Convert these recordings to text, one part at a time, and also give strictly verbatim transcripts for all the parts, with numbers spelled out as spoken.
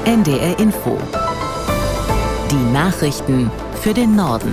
N D R Info. Die Nachrichten für den Norden.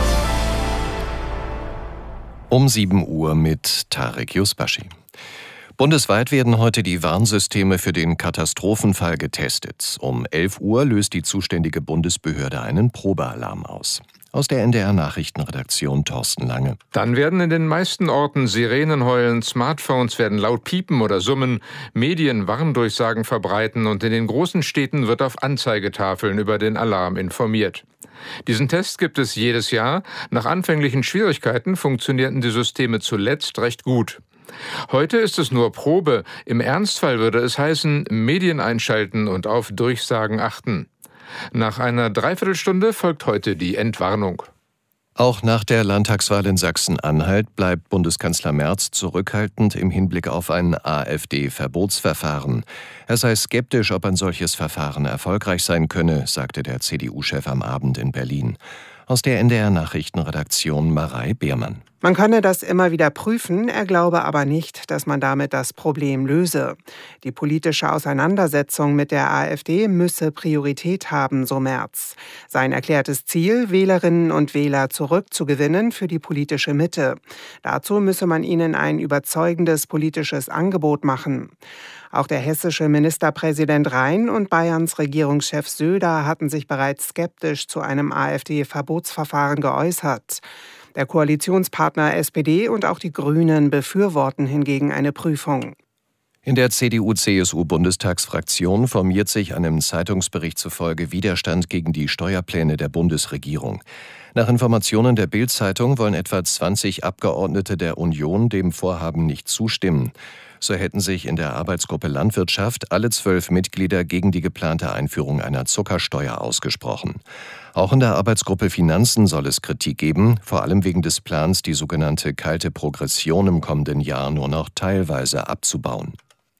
Um sieben Uhr mit Tarek Yusbashi. Bundesweit werden heute die Warnsysteme für den Katastrophenfall getestet. Um elf Uhr löst die zuständige Bundesbehörde einen Probealarm aus. Aus der N D R-Nachrichtenredaktion Thorsten Lange. Dann werden in den meisten Orten Sirenen heulen, Smartphones werden laut piepen oder summen, Medien Warndurchsagen verbreiten und in den großen Städten wird auf Anzeigetafeln über den Alarm informiert. Diesen Test gibt es jedes Jahr. Nach anfänglichen Schwierigkeiten funktionierten die Systeme zuletzt recht gut. Heute ist es nur Probe. Im Ernstfall würde es heißen, Medien einschalten und auf Durchsagen achten. Nach einer Dreiviertelstunde folgt heute die Entwarnung. Auch nach der Landtagswahl in Sachsen-Anhalt bleibt Bundeskanzler Merz zurückhaltend im Hinblick auf ein AfD-Verbotsverfahren. Er sei skeptisch, ob ein solches Verfahren erfolgreich sein könne, sagte der C D U-Chef am Abend in Berlin. Aus der N D R-Nachrichtenredaktion Marei Beermann. Man könne das immer wieder prüfen, er glaube aber nicht, dass man damit das Problem löse. Die politische Auseinandersetzung mit der AfD müsse Priorität haben, so Merz. Sein erklärtes Ziel, Wählerinnen und Wähler zurückzugewinnen für die politische Mitte. Dazu müsse man ihnen ein überzeugendes politisches Angebot machen. Auch der hessische Ministerpräsident Rhein und Bayerns Regierungschef Söder hatten sich bereits skeptisch zu einem AfD-Verbotsverfahren geäußert. Der Koalitionspartner S P D und auch die Grünen befürworten hingegen eine Prüfung. In der C D U C S U-Bundestagsfraktion formiert sich einem Zeitungsbericht zufolge Widerstand gegen die Steuerpläne der Bundesregierung. Nach Informationen der Bild-Zeitung wollen etwa zwanzig Abgeordnete der Union dem Vorhaben nicht zustimmen. So hätten sich in der Arbeitsgruppe Landwirtschaft alle zwölf Mitglieder gegen die geplante Einführung einer Zuckersteuer ausgesprochen. Auch in der Arbeitsgruppe Finanzen soll es Kritik geben, vor allem wegen des Plans, die sogenannte kalte Progression im kommenden Jahr nur noch teilweise abzubauen.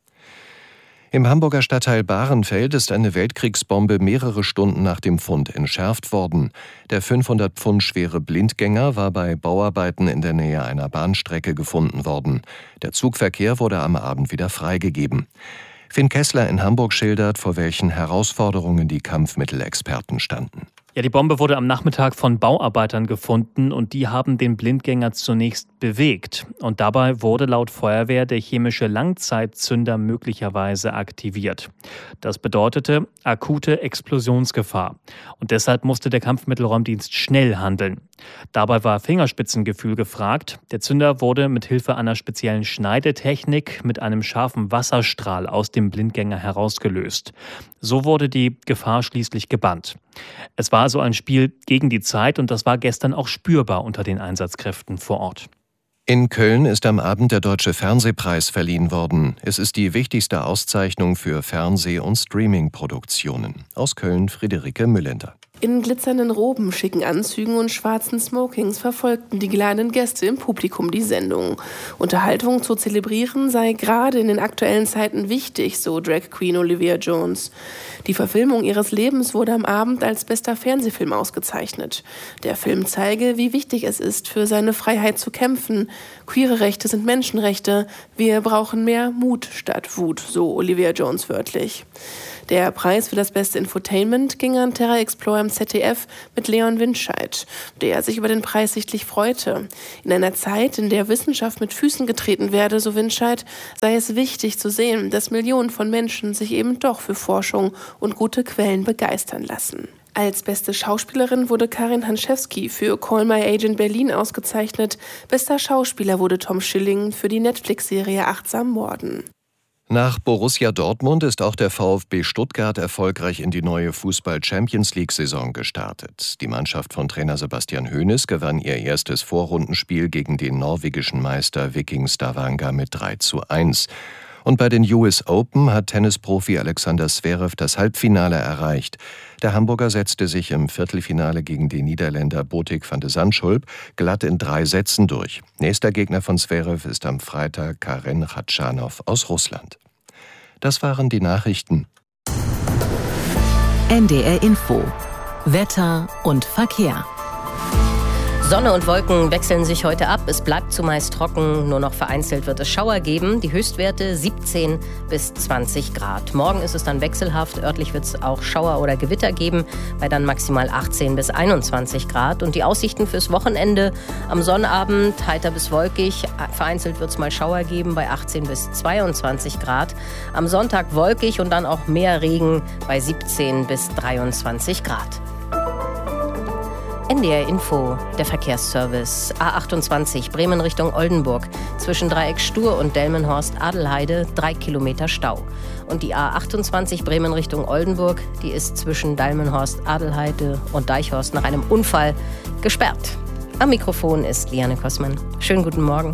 Im Hamburger Stadtteil Bahrenfeld ist eine Weltkriegsbombe mehrere Stunden nach dem Fund entschärft worden. Der fünfhundert Pfund schwere Blindgänger war bei Bauarbeiten in der Nähe einer Bahnstrecke gefunden worden. Der Zugverkehr wurde am Abend wieder freigegeben. Finn Kessler in Hamburg schildert, vor welchen Herausforderungen die Kampfmittelexperten standen. Ja, die Bombe wurde am Nachmittag von Bauarbeitern gefunden und die haben den Blindgänger zunächst bewegt. Und dabei wurde laut Feuerwehr der chemische Langzeitzünder möglicherweise aktiviert. Das bedeutete akute Explosionsgefahr. Und deshalb musste der Kampfmittelräumdienst schnell handeln. Dabei war Fingerspitzengefühl gefragt. Der Zünder wurde mit Hilfe einer speziellen Schneidetechnik mit einem scharfen Wasserstrahl aus dem Blindgänger herausgelöst. So wurde die Gefahr schließlich gebannt. Es war also ein Spiel gegen die Zeit und das war gestern auch spürbar unter den Einsatzkräften vor Ort. In Köln ist am Abend der Deutsche Fernsehpreis verliehen worden. Es ist die wichtigste Auszeichnung für Fernseh- und Streaming-Produktionen. Aus Köln Friederike Müllender. In glitzernden Roben, schicken Anzügen und schwarzen Smokings verfolgten die geladenen Gäste im Publikum die Sendung. Unterhaltung zu zelebrieren sei gerade in den aktuellen Zeiten wichtig, so Drag Queen Olivia Jones. Die Verfilmung ihres Lebens wurde am Abend als bester Fernsehfilm ausgezeichnet. Der Film zeige, wie wichtig es ist, für seine Freiheit zu kämpfen. Queere Rechte sind Menschenrechte. Wir brauchen mehr Mut statt Wut, so Olivia Jones wörtlich. Der Preis für das beste Infotainment ging an Terra Explorer im Z D F mit Leon Windscheid, der sich über den Preis sichtlich freute. In einer Zeit, in der Wissenschaft mit Füßen getreten werde, so Windscheid, sei es wichtig zu sehen, dass Millionen von Menschen sich eben doch für Forschung und gute Quellen begeistern lassen. Als beste Schauspielerin wurde Karin Hanschewski für Call My Agent Berlin ausgezeichnet. Bester Schauspieler wurde Tom Schilling für die Netflix-Serie Achtsam Morden. Nach Borussia Dortmund ist auch der VfB Stuttgart erfolgreich in die neue Fußball-Champions-League-Saison gestartet. Die Mannschaft von Trainer Sebastian Hoeneß gewann ihr erstes Vorrundenspiel gegen den norwegischen Meister Viking Stavanger mit drei zu eins. Und bei den U S Open hat Tennisprofi Alexander Zverev das Halbfinale erreicht. Der Hamburger setzte sich im Viertelfinale gegen den Niederländer Botic van de Zandschulp glatt in drei Sätzen durch. Nächster Gegner von Zverev ist am Freitag Karen Khachanov aus Russland. Das waren die Nachrichten. N D R Info. Wetter und Verkehr. Sonne und Wolken wechseln sich heute ab. Es bleibt zumeist trocken, nur noch vereinzelt wird es Schauer geben. Die Höchstwerte siebzehn bis zwanzig Grad. Morgen ist es dann wechselhaft. Örtlich wird es auch Schauer oder Gewitter geben, bei dann maximal achtzehn bis einundzwanzig Grad. Und die Aussichten fürs Wochenende: am Sonnabend heiter bis wolkig. Vereinzelt wird es mal Schauer geben, bei achtzehn bis zweiundzwanzig Grad. Am Sonntag wolkig und dann auch mehr Regen, bei siebzehn bis dreiundzwanzig Grad. N D R Info, der Verkehrsservice. A achtundzwanzig, Bremen Richtung Oldenburg. Zwischen Dreieck Stur und Delmenhorst-Adelheide drei Kilometer Stau. Und die A achtundzwanzig, Bremen Richtung Oldenburg, die ist zwischen Delmenhorst-Adelheide und Deichhorst nach einem Unfall gesperrt. Am Mikrofon ist Liane Kossmann. Schönen guten Morgen.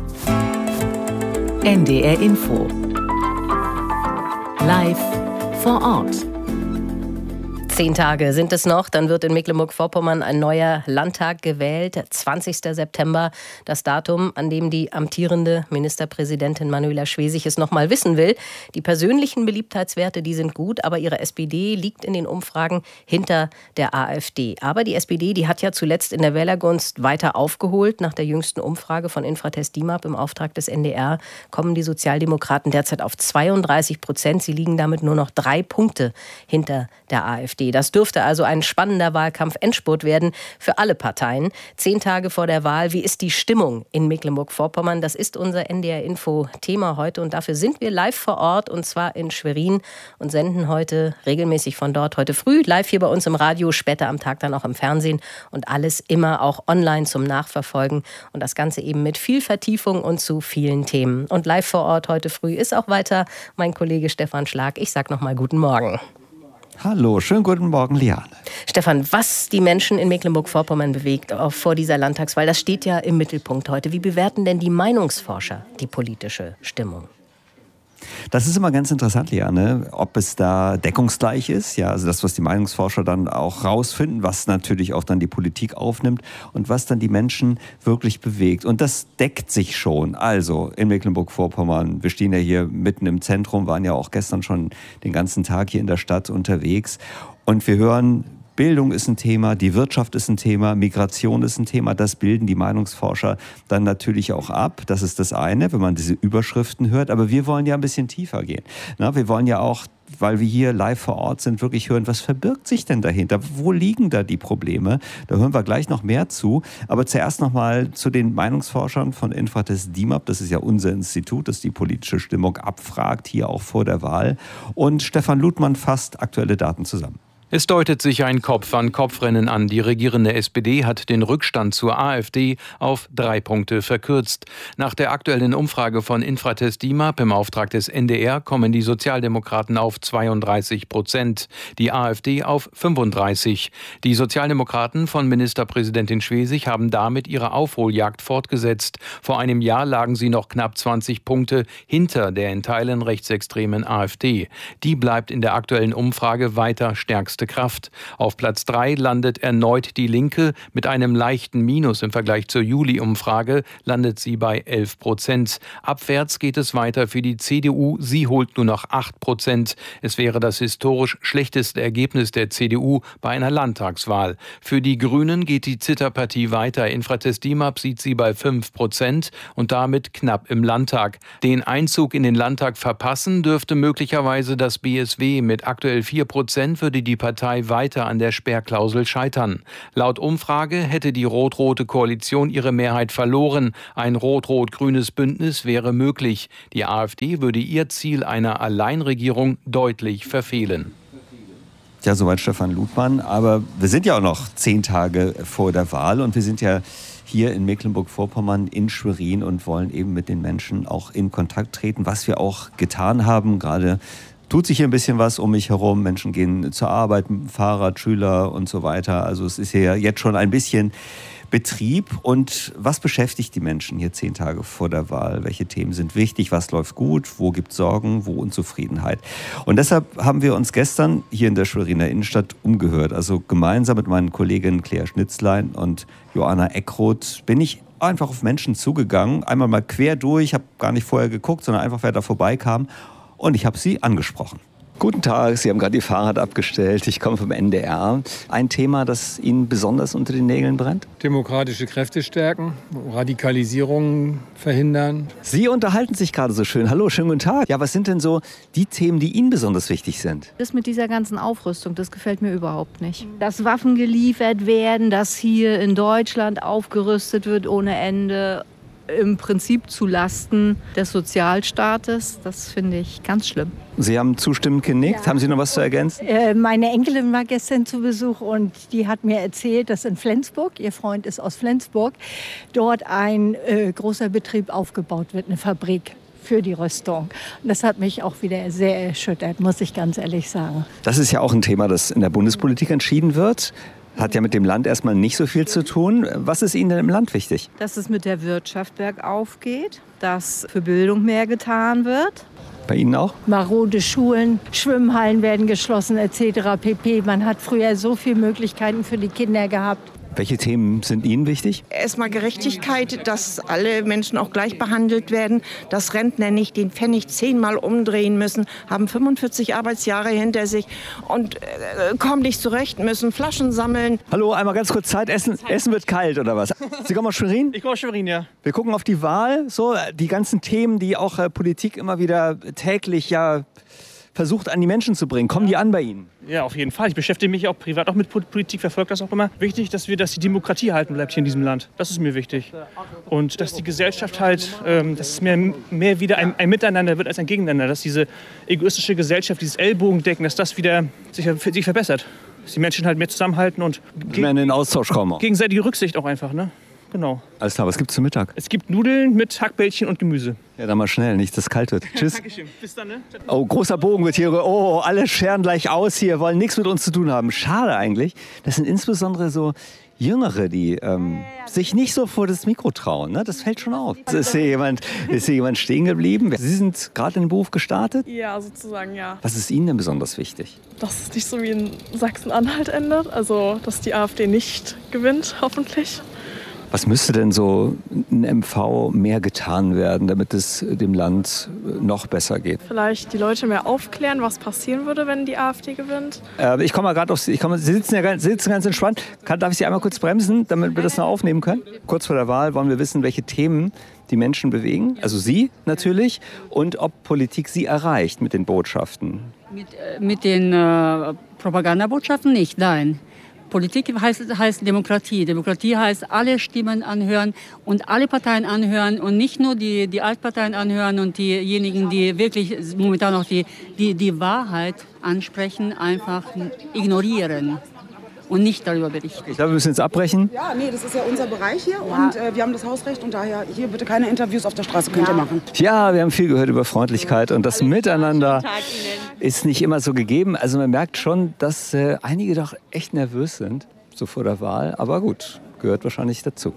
N D R Info. Live vor Ort. Zehn Tage sind es noch, dann wird in Mecklenburg-Vorpommern ein neuer Landtag gewählt. zwanzigster September, das Datum, an dem die amtierende Ministerpräsidentin Manuela Schwesig es noch mal wissen will. Die persönlichen Beliebtheitswerte, die sind gut, aber ihre S P D liegt in den Umfragen hinter der AfD. Aber die S P D, die hat ja zuletzt in der Wählergunst weiter aufgeholt. Nach der jüngsten Umfrage von Infratest D I M A P im Auftrag des N D R kommen die Sozialdemokraten derzeit auf zweiunddreißig Prozent. Sie liegen damit nur noch drei Punkte hinter der AfD. Das dürfte also ein spannender Wahlkampf-Endspurt werden für alle Parteien. Zehn Tage vor der Wahl, wie ist die Stimmung in Mecklenburg-Vorpommern? Das ist unser N D R-Info-Thema heute und dafür sind wir live vor Ort und zwar in Schwerin und senden heute regelmäßig von dort. Heute früh live hier bei uns im Radio, später am Tag dann auch im Fernsehen und alles immer auch online zum Nachverfolgen und das Ganze eben mit viel Vertiefung und zu vielen Themen. Und live vor Ort heute früh ist auch weiter mein Kollege Stefan Schlag. Ich sag nochmal guten Morgen. Hallo, schönen guten Morgen, Liane. Stefan, was die Menschen in Mecklenburg-Vorpommern bewegt auch vor dieser Landtagswahl, das steht ja im Mittelpunkt heute. Wie bewerten denn die Meinungsforscher die politische Stimmung? Das ist immer ganz interessant, Liane, ob es da deckungsgleich ist, ja, also das, was die Meinungsforscher dann auch rausfinden, was natürlich auch dann die Politik aufnimmt und was dann die Menschen wirklich bewegt. Und das deckt sich schon. Also in Mecklenburg-Vorpommern, wir stehen ja hier mitten im Zentrum, waren ja auch gestern schon den ganzen Tag hier in der Stadt unterwegs und wir hören, Bildung ist ein Thema, die Wirtschaft ist ein Thema, Migration ist ein Thema. Das bilden die Meinungsforscher dann natürlich auch ab. Das ist das eine, wenn man diese Überschriften hört. Aber wir wollen ja ein bisschen tiefer gehen. Na, wir wollen ja auch, weil wir hier live vor Ort sind, wirklich hören, was verbirgt sich denn dahinter? Wo liegen da die Probleme? Da hören wir gleich noch mehr zu. Aber zuerst noch mal zu den Meinungsforschern von Infratest D I M A P. Das ist ja unser Institut, das die politische Stimmung abfragt, hier auch vor der Wahl. Und Stefan Ludmann fasst aktuelle Daten zusammen. Es deutet sich ein Kopf-an-Kopf-Rennen an. Die regierende S P D hat den Rückstand zur AfD auf drei Punkte verkürzt. Nach der aktuellen Umfrage von Infratest D I M A P im Auftrag des N D R kommen die Sozialdemokraten auf zweiunddreißig Prozent, die AfD auf fünfunddreißig. Die Sozialdemokraten von Ministerpräsidentin Schwesig haben damit ihre Aufholjagd fortgesetzt. Vor einem Jahr lagen sie noch knapp zwanzig Punkte hinter der in Teilen rechtsextremen AfD. Die bleibt in der aktuellen Umfrage weiter stärkste Kraft. Auf Platz drei landet erneut die Linke. Mit einem leichten Minus im Vergleich zur Juli-Umfrage landet sie bei elf Prozent. Abwärts geht es weiter für die C D U. Sie holt nur noch acht Prozent. Es wäre das historisch schlechteste Ergebnis der C D U bei einer Landtagswahl. Für die Grünen geht die Zitterpartie weiter. Infratest D I M A P sieht sie bei fünf Prozent und damit knapp im Landtag. Den Einzug in den Landtag verpassen dürfte möglicherweise das B S W. Mit aktuell vier Prozent würde die Partei weiter an der Sperrklausel scheitern. Laut Umfrage hätte die rot-rote Koalition ihre Mehrheit verloren. Ein rot-rot-grünes Bündnis wäre möglich. Die AfD würde ihr Ziel einer Alleinregierung deutlich verfehlen. Ja, soweit Stefan Ludmann. Aber wir sind ja auch noch zehn Tage vor der Wahl und wir sind ja hier in Mecklenburg-Vorpommern in Schwerin und wollen eben mit den Menschen auch in Kontakt treten, was wir auch getan haben. Gerade tut sich hier ein bisschen was um mich herum. Menschen gehen zur Arbeit, Fahrrad, Schüler und so weiter. Also es ist hier jetzt schon ein bisschen Betrieb. Und was beschäftigt die Menschen hier zehn Tage vor der Wahl? Welche Themen sind wichtig? Was läuft gut? Wo gibt es Sorgen? Wo Unzufriedenheit? Und deshalb haben wir uns gestern hier in der Schweriner Innenstadt umgehört. Also gemeinsam mit meinen Kolleginnen Claire Schnitzlein und Joanna Eckroth bin ich einfach auf Menschen zugegangen. Einmal mal quer durch, habe gar nicht vorher geguckt, sondern einfach, wer da vorbeikam. Und ich habe sie angesprochen. Guten Tag, Sie haben gerade Ihr Fahrrad abgestellt. Ich komme vom N D R. Ein Thema, das Ihnen besonders unter den Nägeln brennt? Demokratische Kräfte stärken, Radikalisierung verhindern. Sie unterhalten sich gerade so schön. Hallo, schönen guten Tag. Ja, was sind denn so die Themen, die Ihnen besonders wichtig sind? Das mit dieser ganzen Aufrüstung, das gefällt mir überhaupt nicht. Dass Waffen geliefert werden, dass hier in Deutschland aufgerüstet wird ohne Ende, im Prinzip zu Lasten des Sozialstaates, das finde ich ganz schlimm. Sie haben zustimmend genickt. Ja. Haben Sie noch was zu ergänzen? Äh, meine Enkelin war gestern zu Besuch und die hat mir erzählt, dass in Flensburg, ihr Freund ist aus Flensburg, dort ein äh, großer Betrieb aufgebaut wird, eine Fabrik für die Rüstung. Und das hat mich auch wieder sehr erschüttert, muss ich ganz ehrlich sagen. Das ist ja auch ein Thema, das in der Bundespolitik entschieden wird. Hat ja mit dem Land erstmal nicht so viel zu tun. Was ist Ihnen denn im Land wichtig? Dass es mit der Wirtschaft bergauf geht, dass für Bildung mehr getan wird. Bei Ihnen auch? Marode Schulen, Schwimmhallen werden geschlossen et cetera pp. Man hat früher so viele Möglichkeiten für die Kinder gehabt. Welche Themen sind Ihnen wichtig? Erstmal Gerechtigkeit, dass alle Menschen auch gleich behandelt werden, dass Rentner nicht den Pfennig zehnmal umdrehen müssen, haben fünfundvierzig Arbeitsjahre hinter sich und äh, kommen nicht zurecht, müssen Flaschen sammeln. Hallo, einmal ganz kurz Zeit. Essen, Essen wird kalt oder was? Sie kommen aus Schwerin? Ich komme aus Schwerin, ja. Wir gucken auf die Wahl, so die ganzen Themen, die auch äh, Politik immer wieder täglich ja versucht an die Menschen zu bringen. Kommen die an bei Ihnen? Ja, auf jeden Fall. Ich beschäftige mich auch privat auch mit Politik, verfolge das auch immer. Wichtig, dass wir, dass die Demokratie erhalten bleibt hier in diesem Land. Das ist mir wichtig. Und dass die Gesellschaft halt, ähm, dass es mehr, mehr wieder ein, ein Miteinander wird als ein Gegeneinander. Dass diese egoistische Gesellschaft, dieses Ellbogendecken, dass das wieder sich, sich verbessert. Dass die Menschen halt mehr zusammenhalten und ge- mehr in den Austausch kommen. Gegenseitige Rücksicht auch einfach, ne? Genau. Alles klar, was gibt's zum Mittag? Es gibt Nudeln mit Hackbällchen und Gemüse. Ja, dann mal schnell, nicht, dass es kalt wird. Tschüss. Dankeschön. Bis dann, ne? Oh, großer Bogen wird hier. Oh, alle scheren gleich aus hier, wollen nichts mit uns zu tun haben. Schade eigentlich. Das sind insbesondere so Jüngere, die ähm, sich nicht so vor das Mikro trauen. Ne? Das fällt schon auf. Ist hier jemand, ist hier jemand stehen geblieben? Sie sind gerade in den Beruf gestartet? Ja, sozusagen, ja. Was ist Ihnen denn besonders wichtig? Dass es nicht so wie in Sachsen-Anhalt endet. Also, dass die AfD nicht gewinnt, hoffentlich. Was müsste denn so ein M V mehr getan werden, damit es dem Land noch besser geht? Vielleicht die Leute mehr aufklären, was passieren würde, wenn die AfD gewinnt. Äh, ich komme mal gerade auf Sie. Ich komme, Sie sitzen ja ganz, sitzen ganz entspannt. Kann, darf ich Sie einmal kurz bremsen, damit wir das noch aufnehmen können? Kurz vor der Wahl wollen wir wissen, welche Themen die Menschen bewegen. Also Sie natürlich. Und ob Politik Sie erreicht mit den Botschaften. Mit, äh, mit den äh, Propagandabotschaften nicht, nein. Politik heißt, heißt Demokratie. Demokratie heißt alle Stimmen anhören und alle Parteien anhören und nicht nur die, die Altparteien anhören und diejenigen, die wirklich momentan noch die, die, die Wahrheit ansprechen, einfach ignorieren und nicht darüber berichten. Ich glaube, wir müssen jetzt abbrechen. Ja, nee, das ist ja unser Bereich hier ja. und äh, wir haben das Hausrecht und daher hier bitte keine Interviews auf der Straße könnt ja. ihr machen. Ja, wir haben viel gehört über Freundlichkeit und das Miteinander ist nicht immer so gegeben. Also man merkt schon, dass äh, einige doch echt nervös sind, so vor der Wahl. Aber gut, gehört wahrscheinlich dazu.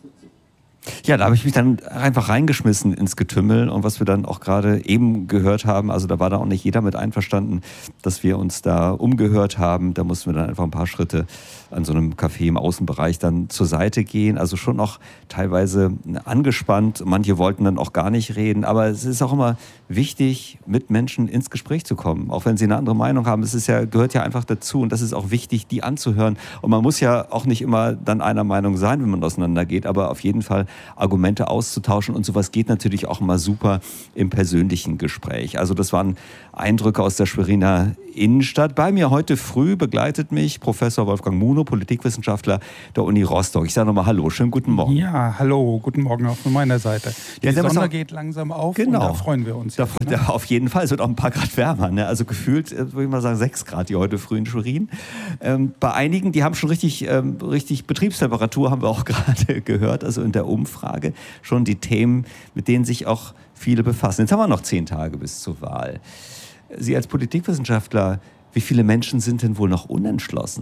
Ja, da habe ich mich dann einfach reingeschmissen ins Getümmel und was wir dann auch gerade eben gehört haben, also da war da auch nicht jeder mit einverstanden, dass wir uns da umgehört haben. Da mussten wir dann einfach ein paar Schritte an so einem Café im Außenbereich dann zur Seite gehen. Also schon noch teilweise angespannt. Manche wollten dann auch gar nicht reden. Aber es ist auch immer wichtig, mit Menschen ins Gespräch zu kommen. Auch wenn sie eine andere Meinung haben. Es ist ja, gehört ja einfach dazu. Und das ist auch wichtig, die anzuhören. Und man muss ja auch nicht immer dann einer Meinung sein, wenn man auseinandergeht. Aber auf jeden Fall Argumente auszutauschen. Und sowas geht natürlich auch immer super im persönlichen Gespräch. Also das waren Eindrücke aus der Schweriner Innenstadt. Bei mir heute früh begleitet mich Professor Wolfgang Munow, Politikwissenschaftler der Uni Rostock. Ich sage nochmal Hallo, schönen guten Morgen. Ja, hallo, guten Morgen auch von meiner Seite. Die ja, Sonne sagen, geht langsam auf genau. Und da freuen wir uns. Da, jetzt, ne? da, auf jeden Fall, es wird auch ein paar Grad wärmer. Ne? Also gefühlt, würde ich mal sagen, sechs Grad hier heute früh in Schwerin. Ähm, bei einigen, die haben schon richtig, ähm, richtig Betriebstemperatur, haben wir auch gerade gehört, also in der Umfrage. Schon die Themen, mit denen sich auch viele befassen. Jetzt haben wir noch zehn Tage bis zur Wahl. Sie als Politikwissenschaftler, wie viele Menschen sind denn wohl noch unentschlossen?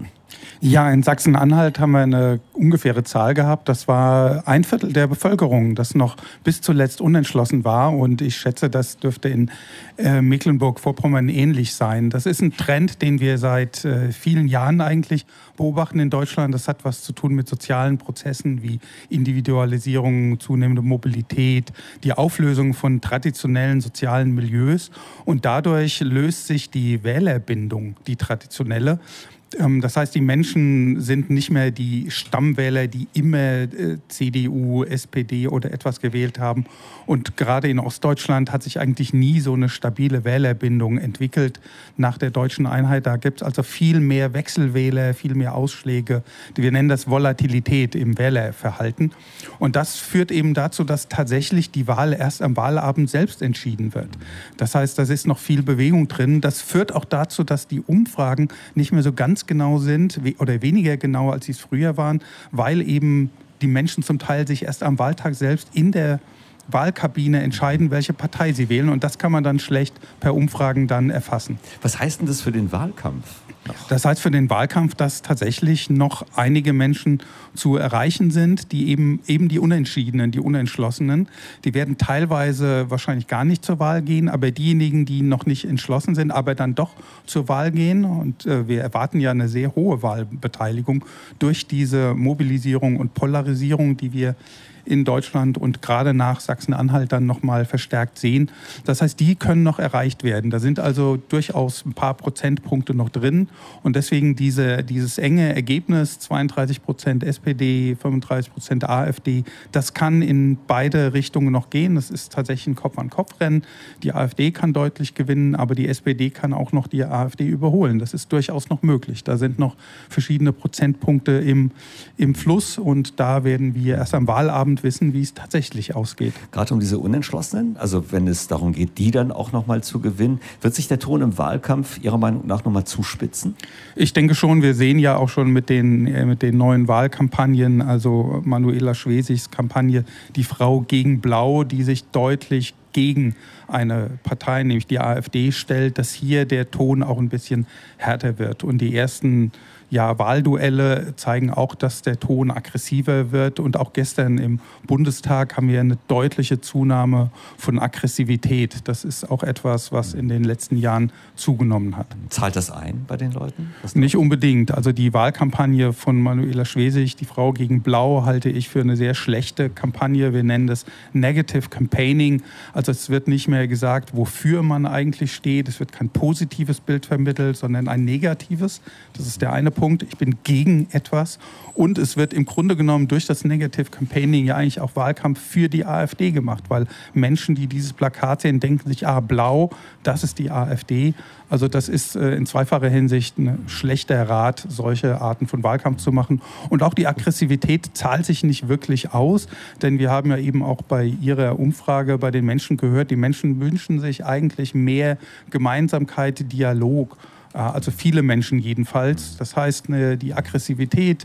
Ja, in Sachsen-Anhalt haben wir eine ungefähre Zahl gehabt. Das war ein Viertel der Bevölkerung, das noch bis zuletzt unentschlossen war. Und ich schätze, das dürfte in äh, Mecklenburg-Vorpommern ähnlich sein. Das ist ein Trend, den wir seit äh, vielen Jahren eigentlich beobachten in Deutschland. Das hat was zu tun mit sozialen Prozessen wie Individualisierung, zunehmende Mobilität, die Auflösung von traditionellen sozialen Milieus. Und dadurch löst sich die Wählerbindung, die traditionelle. Das heißt, die Menschen sind nicht mehr die Stammwähler, die immer C D U, S P D oder etwas gewählt haben. Und gerade in Ostdeutschland hat sich eigentlich nie so eine stabile Wählerbindung entwickelt nach der deutschen Einheit. Da gibt es also viel mehr Wechselwähler, viel mehr Ausschläge. Wir nennen das Volatilität im Wählerverhalten. Und das führt eben dazu, dass tatsächlich die Wahl erst am Wahlabend selbst entschieden wird. Das heißt, da ist noch viel Bewegung drin. Das führt auch dazu, dass die Umfragen nicht mehr so ganz genau sind oder weniger genau, als sie es früher waren, weil eben die Menschen zum Teil sich erst am Wahltag selbst in der Wahlkabine entscheiden, welche Partei sie wählen. Und das kann man dann schlecht per Umfragen dann erfassen. Was heißt denn das für den Wahlkampf? Das heißt für den Wahlkampf, dass tatsächlich noch einige Menschen zu erreichen sind, die eben, eben die Unentschiedenen, die Unentschlossenen, die werden teilweise wahrscheinlich gar nicht zur Wahl gehen, aber diejenigen, die noch nicht entschlossen sind, aber dann doch zur Wahl gehen, und äh, wir erwarten ja eine sehr hohe Wahlbeteiligung durch diese Mobilisierung und Polarisierung, die wir in Deutschland und gerade nach Sachsen-Anhalt dann nochmal verstärkt sehen. Das heißt, die können noch erreicht werden. Da sind also durchaus ein paar Prozentpunkte noch drin. Und deswegen diese, dieses enge Ergebnis, zweiunddreißig Prozent S P D, fünfunddreißig Prozent AfD, das kann in beide Richtungen noch gehen. Das ist tatsächlich ein Kopf-an-Kopf-Rennen. Die AfD kann deutlich gewinnen, aber die S P D kann auch noch die AfD überholen. Das ist durchaus noch möglich. Da sind noch verschiedene Prozentpunkte im, im Fluss, und da werden wir erst am Wahlabend wissen, wie es tatsächlich ausgeht. Gerade um diese Unentschlossenen, also wenn es darum geht, die dann auch noch mal zu gewinnen, wird sich der Ton im Wahlkampf Ihrer Meinung nach noch mal zuspitzen? Ich denke schon. Wir sehen ja auch schon mit den, mit den neuen Wahlkampagnen, also Manuela Schwesigs Kampagne Die Frau gegen Blau, die sich deutlich gegen eine Partei, nämlich die AfD, stellt, dass hier der Ton auch ein bisschen härter wird. Und die ersten ja, Wahlduelle zeigen auch, dass der Ton aggressiver wird. Und auch gestern im Bundestag haben wir eine deutliche Zunahme von Aggressivität. Das ist auch etwas, was in den letzten Jahren zugenommen hat. Zahlt das ein bei den Leuten? Nicht unbedingt. Also die Wahlkampagne von Manuela Schwesig, Die Frau gegen Blau, halte ich für eine sehr schlechte Kampagne. Wir nennen das Negative Campaigning. Also es wird nicht mehr gesagt, wofür man eigentlich steht. Es wird kein positives Bild vermittelt, sondern ein negatives. Das ist der eine Punkt. Ich bin gegen etwas. Und es wird im Grunde genommen durch das Negative Campaigning ja eigentlich auch Wahlkampf für die AfD gemacht, weil Menschen, die dieses Plakat sehen, denken sich, ah, blau, das ist die AfD. Also das ist äh, in zweifacher Hinsicht ein schlechter Rat, solche Arten von Wahlkampf zu machen. Und auch die Aggressivität zahlt sich nicht wirklich aus, denn wir haben ja eben auch bei Ihrer Umfrage bei den Menschen gehört, die Menschen wünschen sich eigentlich mehr Gemeinsamkeit, Dialog. Also viele Menschen jedenfalls. Das heißt, die Aggressivität,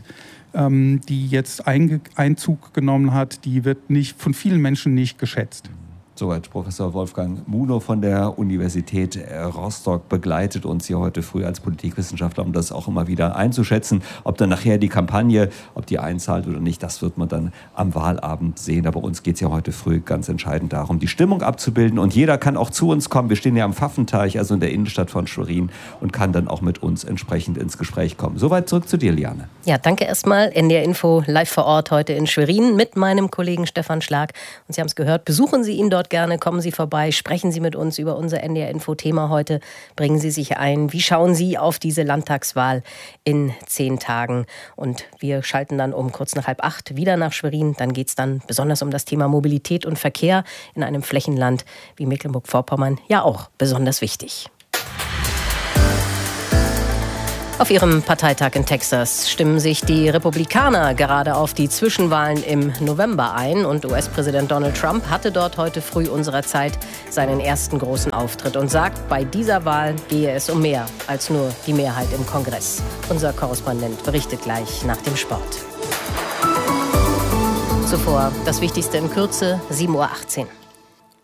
die jetzt Einzug genommen hat, die wird nicht, von vielen Menschen nicht geschätzt. Soweit Professor Wolfgang Munow von der Universität Rostock begleitet uns hier heute früh als Politikwissenschaftler, um das auch immer wieder einzuschätzen. Ob dann nachher die Kampagne, ob die einzahlt oder nicht, das wird man dann am Wahlabend sehen. Aber uns geht es ja heute früh ganz entscheidend darum, die Stimmung abzubilden. Und jeder kann auch zu uns kommen. Wir stehen ja am Pfaffenteich, also in der Innenstadt von Schwerin, und kann dann auch mit uns entsprechend ins Gespräch kommen. Soweit zurück zu dir, Liane. Ja, danke erstmal. N D R Info live vor Ort heute in Schwerin mit meinem Kollegen Stefan Schlag. Und Sie haben es gehört, besuchen Sie ihn dort gerne, kommen Sie vorbei, sprechen Sie mit uns über unser N D R-Info-Thema heute, bringen Sie sich ein. Wie schauen Sie auf diese Landtagswahl in zehn Tagen? Und wir schalten dann um kurz nach halb acht wieder nach Schwerin. Dann geht es dann besonders um das Thema Mobilität und Verkehr in einem Flächenland wie Mecklenburg-Vorpommern, ja auch besonders wichtig. Auf ihrem Parteitag in Texas stimmen sich die Republikaner gerade auf die Zwischenwahlen im November ein. Und U S-Präsident Donald Trump hatte dort heute früh unserer Zeit seinen ersten großen Auftritt und sagt, bei dieser Wahl gehe es um mehr als nur die Mehrheit im Kongress. Unser Korrespondent berichtet gleich nach dem Sport. Zuvor das Wichtigste in Kürze, sieben Uhr achtzehn.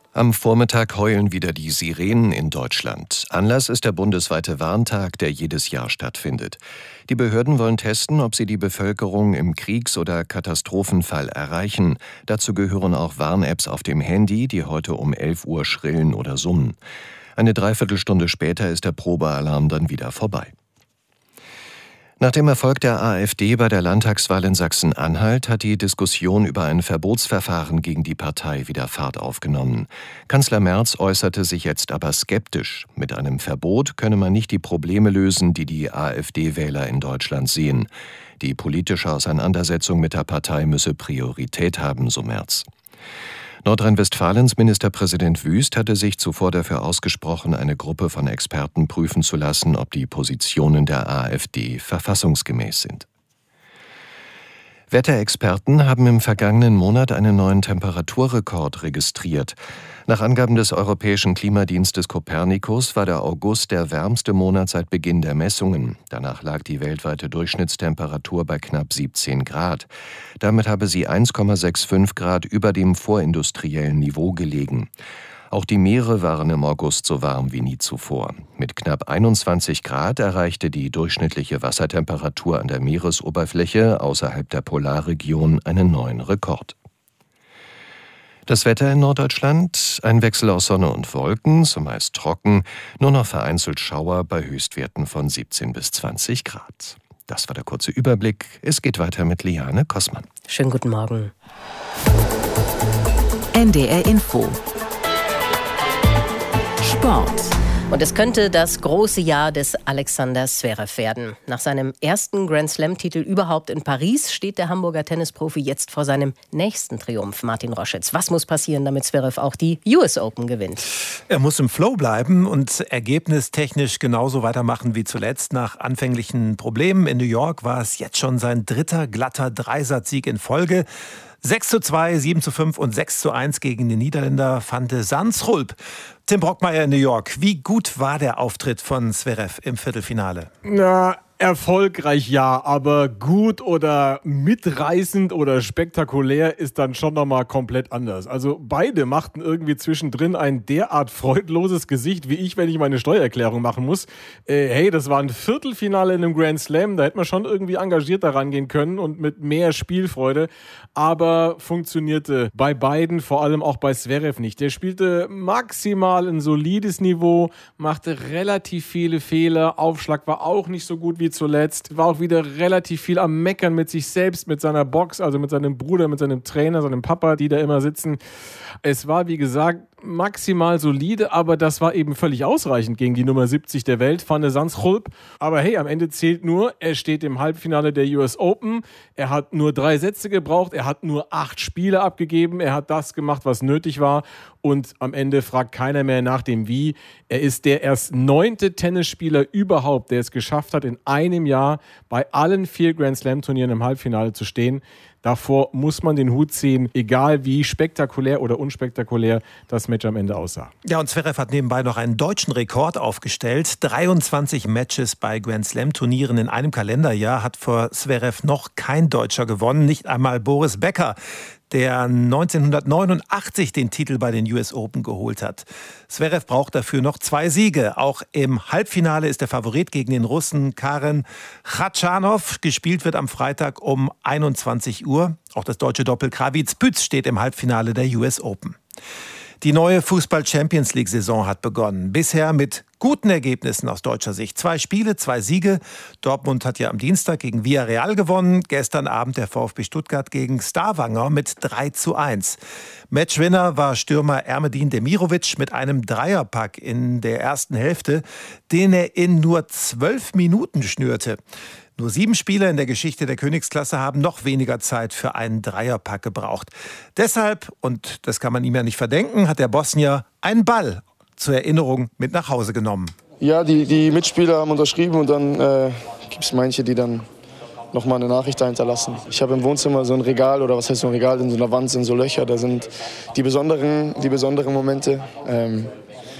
Am Vormittag heulen wieder die Sirenen in Deutschland. Anlass ist der bundesweite Warntag, der jedes Jahr stattfindet. Die Behörden wollen testen, ob sie die Bevölkerung im Kriegs- oder Katastrophenfall erreichen. Dazu gehören auch Warn-Apps auf dem Handy, die heute um elf Uhr schrillen oder summen. Eine Dreiviertelstunde später ist der Probealarm dann wieder vorbei. Nach dem Erfolg der AfD bei der Landtagswahl in Sachsen-Anhalt hat die Diskussion über ein Verbotsverfahren gegen die Partei wieder Fahrt aufgenommen. Kanzler Merz äußerte sich jetzt aber skeptisch. Mit einem Verbot könne man nicht die Probleme lösen, die die AfD-Wähler in Deutschland sehen. Die politische Auseinandersetzung mit der Partei müsse Priorität haben, so Merz. Nordrhein-Westfalens Ministerpräsident Wüst hatte sich zuvor dafür ausgesprochen, eine Gruppe von Experten prüfen zu lassen, ob die Positionen der AfD verfassungsgemäß sind. Wetterexperten haben im vergangenen Monat einen neuen Temperaturrekord registriert. Nach Angaben des Europäischen Klimadienstes Copernicus war der August der wärmste Monat seit Beginn der Messungen. Danach lag die weltweite Durchschnittstemperatur bei knapp siebzehn Grad. Damit habe sie eins Komma fünfundsechzig Grad über dem vorindustriellen Niveau gelegen. Auch die Meere waren im August so warm wie nie zuvor. Mit knapp einundzwanzig Grad erreichte die durchschnittliche Wassertemperatur an der Meeresoberfläche außerhalb der Polarregion einen neuen Rekord. Das Wetter in Norddeutschland: ein Wechsel aus Sonne und Wolken, zumeist trocken, nur noch vereinzelt Schauer bei Höchstwerten von siebzehn bis zwanzig Grad. Das war der kurze Überblick. Es geht weiter mit Liane Kossmann. Schönen guten Morgen. N D R Info. Sport. Und es könnte das große Jahr des Alexander Zverev werden. Nach seinem ersten Grand-Slam-Titel überhaupt in Paris steht der Hamburger Tennisprofi jetzt vor seinem nächsten Triumph. Martin Roschitz, was muss passieren, damit Zverev auch die U S Open gewinnt? Er muss im Flow bleiben und ergebnistechnisch genauso weitermachen wie zuletzt. Nach anfänglichen Problemen in New York war es jetzt schon sein dritter glatter Dreisatzsieg in Folge. sechs zu zwei, sieben zu fünf und sechs zu eins gegen den Niederländer van de Zandschulp. Tim Brockmeier in New York. Wie gut war der Auftritt von Zverev im Viertelfinale? Na, erfolgreich ja, aber gut oder mitreißend oder spektakulär ist dann schon nochmal komplett anders. Also beide machten irgendwie zwischendrin ein derart freudloses Gesicht, wie ich, wenn ich meine Steuererklärung machen muss. Äh, hey, das war ein Viertelfinale in einem Grand Slam, da hätte man schon irgendwie engagiert daran gehen können und mit mehr Spielfreude. Aber funktionierte bei beiden, vor allem auch bei Zverev nicht. Der spielte maximal ein solides Niveau, machte relativ viele Fehler, Aufschlag war auch nicht so gut wie zuletzt, war auch wieder relativ viel am Meckern mit sich selbst, mit seiner Box, also mit seinem Bruder, mit seinem Trainer, seinem Papa, die da immer sitzen. Es war, wie gesagt, maximal solide, aber das war eben völlig ausreichend gegen die Nummer siebzig der Welt, van de Zandschulp. Aber hey, am Ende zählt nur, er steht im Halbfinale der U S Open, er hat nur drei Sätze gebraucht, er hat nur acht Spiele abgegeben, er hat das gemacht, was nötig war und am Ende fragt keiner mehr nach dem Wie. Er ist der erst neunte Tennisspieler überhaupt, der es geschafft hat, in einem Jahr bei allen vier Grand-Slam-Turnieren im Halbfinale zu stehen. Davor muss man den Hut ziehen, egal wie spektakulär oder unspektakulär das Match am Ende aussah. Ja, und Zverev hat nebenbei noch einen deutschen Rekord aufgestellt. dreiundzwanzig Matches bei Grand-Slam-Turnieren in einem Kalenderjahr hat vor Zverev noch kein Deutscher gewonnen, nicht einmal Boris Becker, der neunzehnhundertneunundachtzig den Titel bei den U S Open geholt hat. Zverev braucht dafür noch zwei Siege. Auch im Halbfinale ist der Favorit gegen den Russen Karen Khachanov. Gespielt wird am Freitag um einundzwanzig Uhr. Auch das deutsche Doppel Krawietz-Pütz steht im Halbfinale der U S Open. Die neue Fußball-Champions-League-Saison hat begonnen. Bisher mit guten Ergebnissen aus deutscher Sicht. Zwei Spiele, zwei Siege. Dortmund hat ja am Dienstag gegen Villarreal gewonnen. Gestern Abend der VfB Stuttgart gegen Stavanger mit drei zu eins. Matchwinner war Stürmer Ermedin Demirovic mit einem Dreierpack in der ersten Hälfte, den er in nur zwölf Minuten schnürte. Nur sieben Spieler in der Geschichte der Königsklasse haben noch weniger Zeit für einen Dreierpack gebraucht. Deshalb, und das kann man ihm ja nicht verdenken, hat der Bosnier einen Ball zur Erinnerung mit nach Hause genommen. Ja, die, die Mitspieler haben unterschrieben und dann äh, gibt es manche, die dann noch mal eine Nachricht da hinterlassen. Ich habe im Wohnzimmer so ein Regal, oder was heißt so ein Regal, in so einer Wand sind so Löcher, da sind die besonderen, die besonderen Momente. Ähm,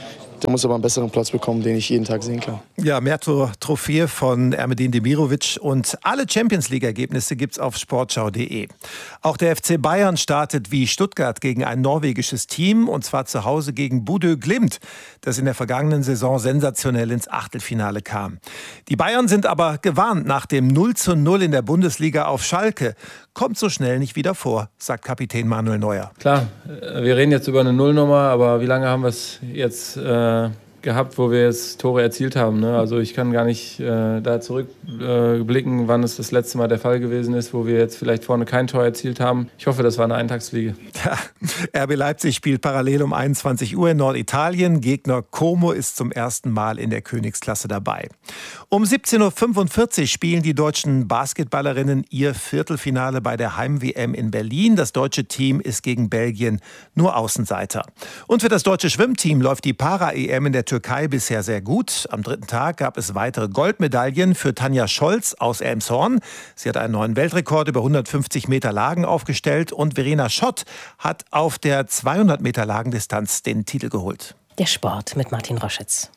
Er muss aber einen besseren Platz bekommen, den ich jeden Tag sehen kann. Ja, mehr Trophäe von Ermedin Demirovic und alle Champions-League-Ergebnisse gibt's auf sportschau punkt de. Auch der F C Bayern startet wie Stuttgart gegen ein norwegisches Team, und zwar zu Hause gegen Bodø Glimt, das in der vergangenen Saison sensationell ins Achtelfinale kam. Die Bayern sind aber gewarnt nach dem null zu null in der Bundesliga auf Schalke. Kommt so schnell nicht wieder vor, sagt Kapitän Manuel Neuer. Klar, wir reden jetzt über eine Nullnummer, aber wie lange haben wir es jetzt äh, gehabt, wo wir jetzt Tore erzielt haben? Ne? Also ich kann gar nicht äh, da zurückblicken, äh, wann es das letzte Mal der Fall gewesen ist, wo wir jetzt vielleicht vorne kein Tor erzielt haben. Ich hoffe, das war eine Eintagsfliege. Ja, R B Leipzig spielt parallel um einundzwanzig Uhr in Norditalien. Gegner Como ist zum ersten Mal in der Königsklasse dabei. Um siebzehn Uhr fünfundvierzig spielen die deutschen Basketballerinnen ihr Viertelfinale bei der Heim-W M in Berlin. Das deutsche Team ist gegen Belgien nur Außenseiter. Und für das deutsche Schwimmteam läuft die Para-E M in der Türkei bisher sehr gut. Am dritten Tag gab es weitere Goldmedaillen für Tanja Scholz aus Elmshorn. Sie hat einen neuen Weltrekord über hundertfünfzig Meter Lagen aufgestellt, und Verena Schott hat auf der zweihundert Meter Lagendistanz den Titel geholt. Der Sport mit Martin Roschitz.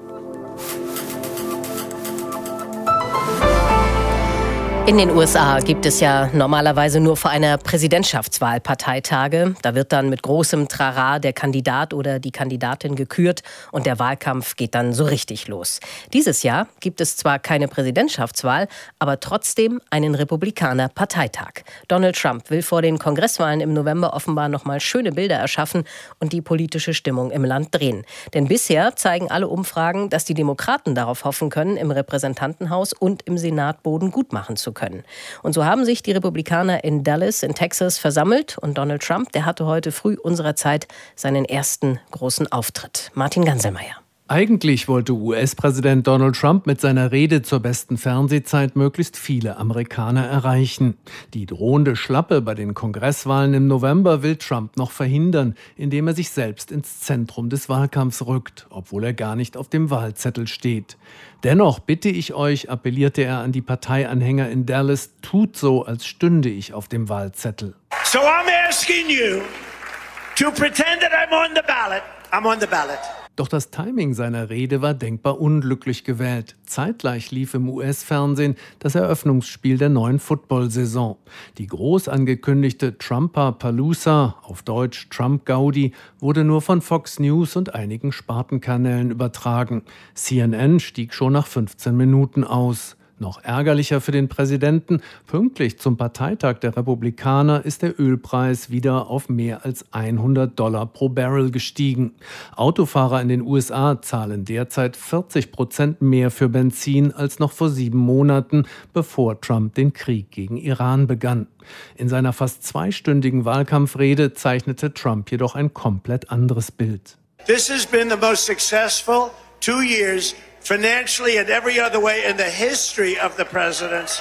In den U S A gibt es ja normalerweise nur vor einer Präsidentschaftswahl Parteitage. Da wird dann mit großem Trara der Kandidat oder die Kandidatin gekürt und der Wahlkampf geht dann so richtig los. Dieses Jahr gibt es zwar keine Präsidentschaftswahl, aber trotzdem einen Republikaner-Parteitag. Donald Trump will vor den Kongresswahlen im November offenbar noch mal schöne Bilder erschaffen und die politische Stimmung im Land drehen. Denn bisher zeigen alle Umfragen, dass die Demokraten darauf hoffen können, im Repräsentantenhaus und im Senat Boden gut machen zu können. können. Und so haben sich die Republikaner in Dallas in Texas versammelt und Donald Trump, der hatte heute früh unserer Zeit seinen ersten großen Auftritt. Martin Ganselmeier. Eigentlich wollte U S-Präsident Donald Trump mit seiner Rede zur besten Fernsehzeit möglichst viele Amerikaner erreichen. Die drohende Schlappe bei den Kongresswahlen im November will Trump noch verhindern, indem er sich selbst ins Zentrum des Wahlkampfs rückt, obwohl er gar nicht auf dem Wahlzettel steht. Dennoch bitte ich euch, appellierte er an die Parteianhänger in Dallas, tut so, als stünde ich auf dem Wahlzettel. So I'm asking you to pretend that I'm on the ballot. I'm on the ballot. Doch das Timing seiner Rede war denkbar unglücklich gewählt. Zeitgleich lief im U S-Fernsehen das Eröffnungsspiel der neuen Football-Saison. Die groß angekündigte Trumper-Palooza, auf Deutsch Trump-Gaudi, wurde nur von Fox News und einigen Spartenkanälen übertragen. C N N stieg schon nach fünfzehn Minuten aus. Noch ärgerlicher für den Präsidenten, pünktlich zum Parteitag der Republikaner ist der Ölpreis wieder auf mehr als hundert Dollar pro Barrel gestiegen. Autofahrer in den U S A zahlen derzeit vierzig Prozent mehr für Benzin als noch vor sieben Monaten, bevor Trump den Krieg gegen Iran begann. In seiner fast zweistündigen Wahlkampfrede zeichnete Trump jedoch ein komplett anderes Bild. This has been the most successful two years financially and every other way in the history of the presidency.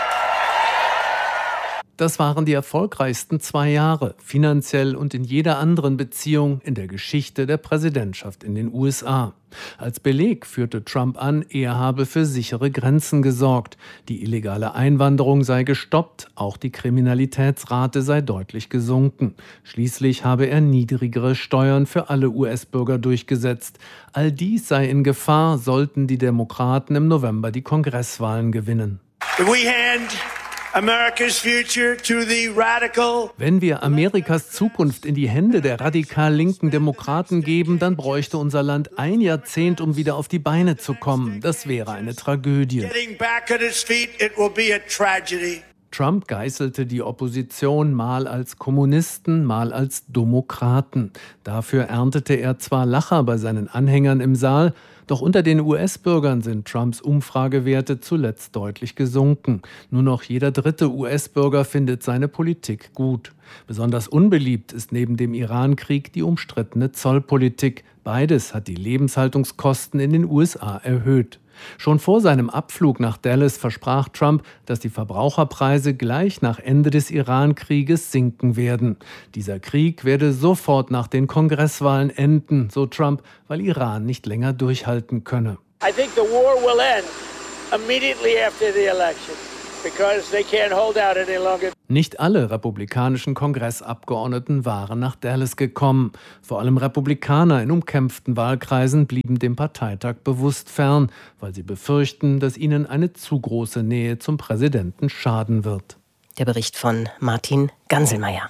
Das waren die erfolgreichsten zwei Jahre, finanziell und in jeder anderen Beziehung in der Geschichte der Präsidentschaft in den U S A. Als Beleg führte Trump an, er habe für sichere Grenzen gesorgt. Die illegale Einwanderung sei gestoppt, auch die Kriminalitätsrate sei deutlich gesunken. Schließlich habe er niedrigere Steuern für alle U S-Bürger durchgesetzt. All dies sei in Gefahr, sollten die Demokraten im November die Kongresswahlen gewinnen. We hand America's future to the radical. Wenn wir Amerikas Zukunft in die Hände der radikal linken Demokraten geben, dann bräuchte unser Land ein Jahrzehnt, um wieder auf die Beine zu kommen. Das wäre eine Tragödie. Getting back on its feet, it will be a tragedy. Trump geißelte die Opposition mal als Kommunisten, mal als Demokraten. Dafür erntete er zwar Lacher bei seinen Anhängern im Saal, doch unter den U S-Bürgern sind Trumps Umfragewerte zuletzt deutlich gesunken. Nur noch jeder dritte U S-Bürger findet seine Politik gut. Besonders unbeliebt ist neben dem Iran-Krieg die umstrittene Zollpolitik. Beides hat die Lebenshaltungskosten in den U S A erhöht. Schon vor seinem Abflug nach Dallas versprach Trump, dass die Verbraucherpreise gleich nach Ende des Iran-Krieges sinken werden. Dieser Krieg werde sofort nach den Kongresswahlen enden, so Trump, weil Iran nicht länger durchhalten könne. I think the war will end immediately after the election. because they can't hold out any longer. Nicht alle republikanischen Kongressabgeordneten waren nach Dallas gekommen. Vor allem Republikaner in umkämpften Wahlkreisen blieben dem Parteitag bewusst fern, weil sie befürchten, dass ihnen eine zu große Nähe zum Präsidenten schaden wird. Der Bericht von Martin Ganselmeier.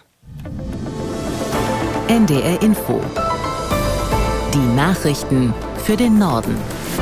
N D R Info. Die Nachrichten für den Norden.